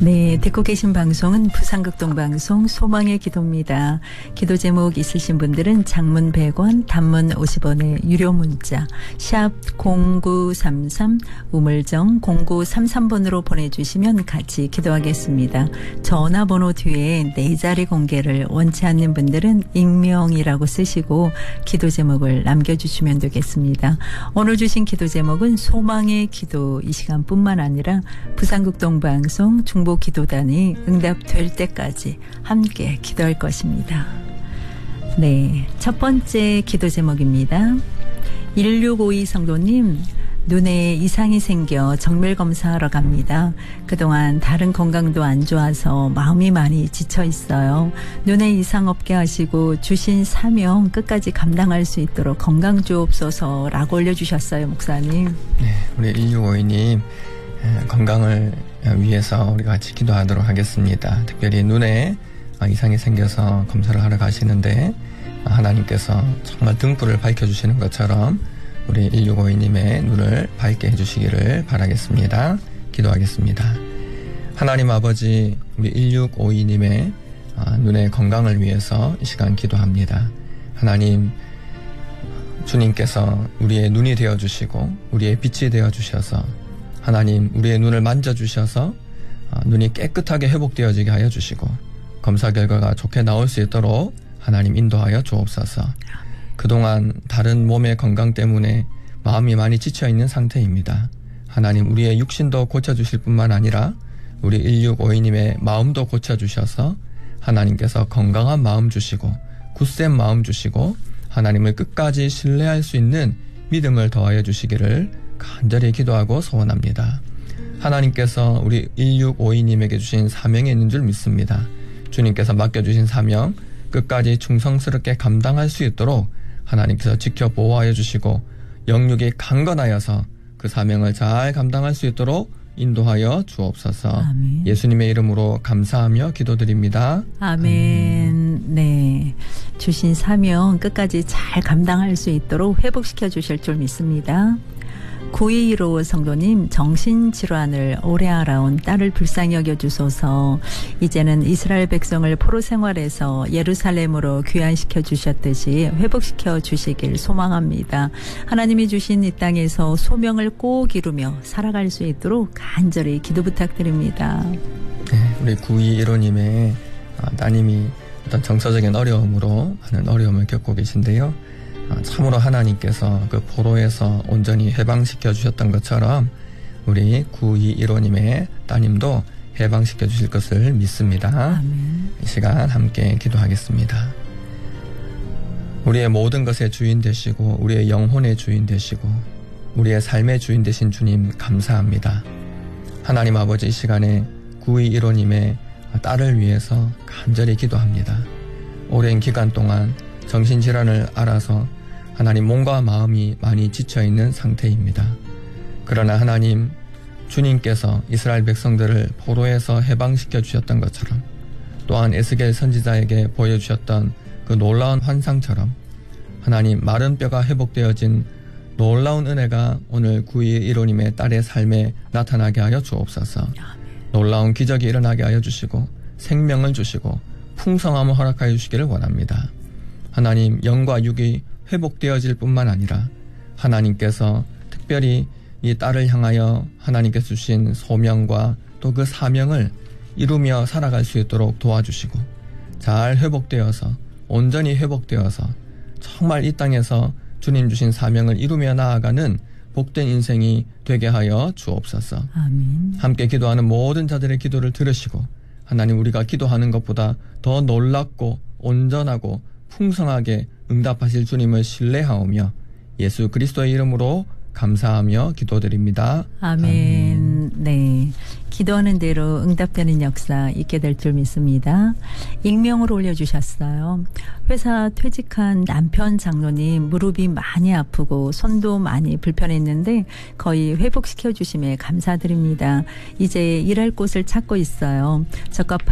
네, 듣고 계신 방송은 부산극동방송 소망의 기도입니다. 기도 제목 있으신 분들은 장문 100원, 단문 50원의 유료 문자 샵 0933 우물정 0933번으로 보내주시면 같이 기도하겠습니다. 전화번호 뒤에 네 자리 공개를 원치 않는 분들은 익명이라고 쓰시고 기도 제목을 남겨주시면 되겠습니다. 오늘 주신 기도 제목은 소망의 기도 이 시간뿐만 아니라 부산극동방송 중보 기도단이 응답될 때까지 함께 기도할 것입니다. 네, 첫 번째 기도 제목입니다. 1652 성도님, 눈에 이상이 생겨 정밀 검사하러 갑니다. 그동안 다른 건강도 안 좋아서 마음이 많이 지쳐 있어요. 눈에 이상 없게 하시고 주신 사명 끝까지 감당할 수 있도록 건강 주옵소서라고 올려주셨어요, 목사님. 네, 우리 1652님 건강을 위해서 우리가 같이 기도하도록 하겠습니다. 특별히 눈에 이상이 생겨서 검사를 하러 가시는데 하나님께서 정말 등불을 밝혀주시는 것처럼 우리 1652님의 눈을 밝게 해주시기를 바라겠습니다. 기도하겠습니다. 하나님 아버지, 우리 1652님의 눈의 건강을 위해서 이 시간 기도합니다. 하나님, 주님께서 우리의 눈이 되어주시고 우리의 빛이 되어주셔서 하나님, 우리의 눈을 만져주셔서 눈이 깨끗하게 회복되어지게 하여 주시고 검사 결과가 좋게 나올 수 있도록 하나님 인도하여 주옵소서. 그동안 다른 몸의 건강 때문에 마음이 많이 지쳐있는 상태입니다. 하나님, 우리의 육신도 고쳐주실 뿐만 아니라 우리 1652님의 마음도 고쳐주셔서 하나님께서 건강한 마음 주시고 굳센 마음 주시고 하나님을 끝까지 신뢰할 수 있는 믿음을 더하여 주시기를 간절히 기도하고 소원합니다. 하나님께서 우리 1652님에게 주신 사명이 있는 줄 믿습니다. 주님께서 맡겨주신 사명 끝까지 충성스럽게 감당할 수 있도록 하나님께서 지켜 보호하여 주시고 영육이 강건하여서 그 사명을 잘 감당할 수 있도록 인도하여 주옵소서. 아멘. 예수님의 이름으로 감사하며 기도드립니다. 아멘. 네, 주신 사명 끝까지 잘 감당할 수 있도록 회복시켜 주실 줄 믿습니다. 9215 성도님, 정신질환을 오래 알아온 딸을 불쌍히 여겨주소서. 이제는 이스라엘 백성을 포로 생활에서 예루살렘으로 귀환시켜 주셨듯이 회복시켜 주시길 소망합니다. 하나님이 주신 이 땅에서 소명을 꼭 이루며 살아갈 수 있도록 간절히 기도 부탁드립니다. 네, 우리 9215님의 따님이 어떤 정서적인 어려움으로 많은 어려움을 겪고 계신데요. 참으로 하나님께서 그 포로에서 온전히 해방시켜 주셨던 것처럼 우리 9215님의 따님도 해방시켜 주실 것을 믿습니다. 아멘. 이 시간 함께 기도하겠습니다. 우리의 모든 것의 주인 되시고 우리의 영혼의 주인 되시고 우리의 삶의 주인 되신 주님 감사합니다. 하나님 아버지, 이 시간에 9215님의 딸을 위해서 간절히 기도합니다. 오랜 기간 동안 정신질환을 알아서 하나님 몸과 마음이 많이 지쳐있는 상태입니다. 그러나 하나님, 주님께서 이스라엘 백성들을 포로에서 해방시켜 주셨던 것처럼 또한 에스겔 선지자에게 보여주셨던 그 놀라운 환상처럼 하나님, 마른 뼈가 회복되어진 놀라운 은혜가 오늘 9215님의 딸의 삶에 나타나게 하여 주옵소서. 놀라운 기적이 일어나게 하여 주시고 생명을 주시고 풍성함을 허락하여 주시기를 원합니다. 하나님, 영과 육이 회복되어질 뿐만 아니라 하나님께서 특별히 이 딸을 향하여 하나님께서 주신 소명과 또 그 사명을 이루며 살아갈 수 있도록 도와주시고 잘 회복되어서 온전히 회복되어서 정말 이 땅에서 주님 주신 사명을 이루며 나아가는 복된 인생이 되게 하여 주옵소서. 아멘. 함께 기도하는 모든 자들의 기도를 들으시고 하나님, 우리가 기도하는 것보다 더 놀랍고 온전하고 풍성하게 응답하실 주님을 신뢰하오며 예수 그리스도의 이름으로 감사하며 기도드립니다. 아멘. 네, 기도하는 대로 응답되는 역사 있게 될 줄 믿습니다. 익명으로 올려주셨어요. 회사 퇴직한 남편 장로님 무릎이 많이 아프고 손도 많이 불편했는데 거의 회복시켜 주심에 감사드립니다. 이제 일할 곳을 찾고 있어요. 적합한